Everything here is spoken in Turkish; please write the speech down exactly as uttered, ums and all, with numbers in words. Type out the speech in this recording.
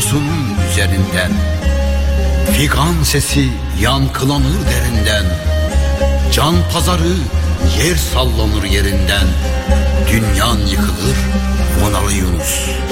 yosunun üzerinden. Figan sesi yankılanır derinden. Can pazarı yer sallanır yerinden. Dünyan yıkılır Vunalı Yunus.